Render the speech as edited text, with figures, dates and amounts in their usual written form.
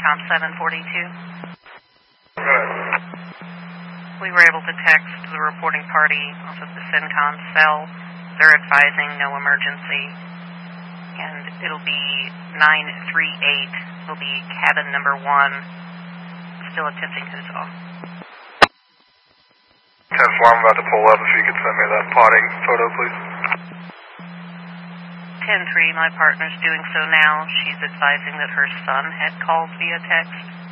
CENTCOM 742. Good. We were able to text the reporting party off of the CENTCOM cell. They're advising no emergency. And it'll be 938. It'll be cabin number 1. Still attempting who's off. 10-4, I'm about to pull up. If you could send me that potting photo, please. 10-3, my partner's doing so now. She's advising that her son had called via text.